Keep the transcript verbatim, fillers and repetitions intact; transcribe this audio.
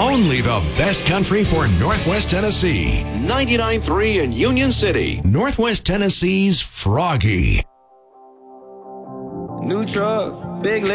Only the best country for Northwest Tennessee. ninety-nine point three in Union City. Northwest Tennessee's Froggy. New truck, big